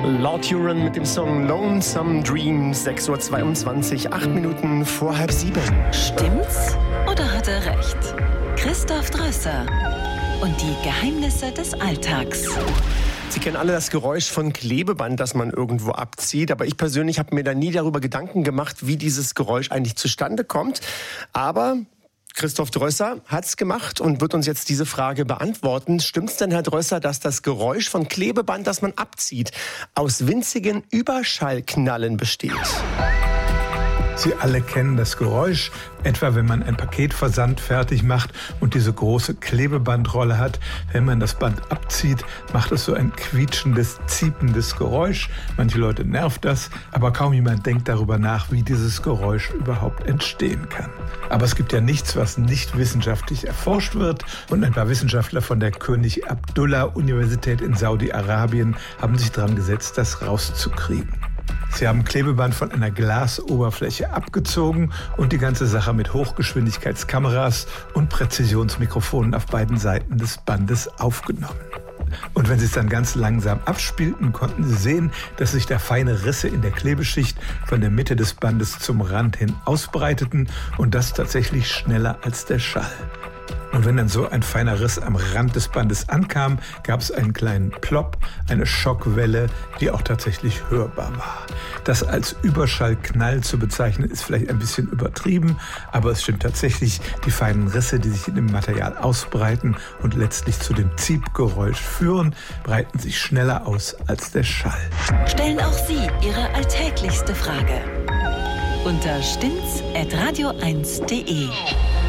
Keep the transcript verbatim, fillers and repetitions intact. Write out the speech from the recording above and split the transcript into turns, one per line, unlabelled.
Lord Huron mit dem Song Lonesome Dreams, sechs Uhr zweiundzwanzig, acht Minuten vor halb sieben.
Stimmt's oder hat er recht? Christoph Drösser und die Geheimnisse des Alltags.
Sie kennen alle das Geräusch von Klebeband, das man irgendwo abzieht. Aber ich persönlich habe mir da nie darüber Gedanken gemacht, wie dieses Geräusch eigentlich zustande kommt. Aber Christoph Drösser hat's gemacht und wird uns jetzt diese Frage beantworten. Stimmt's denn, Herr Drösser, dass das Geräusch von Klebeband, das man abzieht, aus winzigen Überschallknallen besteht?
Sie alle kennen das Geräusch, etwa wenn man ein Paketversand fertig macht und diese große Klebebandrolle hat. Wenn man das Band abzieht, macht es so ein quietschendes, ziependes Geräusch. Manche Leute nervt das, aber kaum jemand denkt darüber nach, wie dieses Geräusch überhaupt entstehen kann. Aber es gibt ja nichts, was nicht wissenschaftlich erforscht wird. Und ein paar Wissenschaftler von der König Abdullah Universität in Saudi-Arabien haben sich dran gesetzt, das rauszukriegen. Sie haben Klebeband von einer Glasoberfläche abgezogen und die ganze Sache mit Hochgeschwindigkeitskameras und Präzisionsmikrofonen auf beiden Seiten des Bandes aufgenommen. Und wenn sie es dann ganz langsam abspielten, konnten sie sehen, dass sich da feine Risse in der Klebeschicht von der Mitte des Bandes zum Rand hin ausbreiteten und das tatsächlich schneller als der Schall. Und wenn dann so ein feiner Riss am Rand des Bandes ankam, gab es einen kleinen Plop, eine Schockwelle, die auch tatsächlich hörbar war. Das als Überschallknall zu bezeichnen, ist vielleicht ein bisschen übertrieben, aber es stimmt tatsächlich, die feinen Risse, die sich in dem Material ausbreiten und letztlich zu dem Ziepgeräusch führen, breiten sich schneller aus als der Schall.
Stellen auch Sie Ihre alltäglichste Frage unter stimmt's at radio eins punkt de.